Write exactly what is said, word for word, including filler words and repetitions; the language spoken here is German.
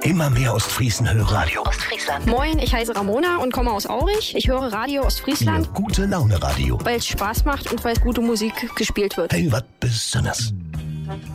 Immer mehr Ostfriesen hören Radio Ostfriesland. Moin, ich heiße Ramona und komme aus Aurich. Ich höre Radio Ostfriesland. Ihr gute Laune Radio. Weil es Spaß macht und weil gute Musik gespielt wird. Hey, was Besonderes.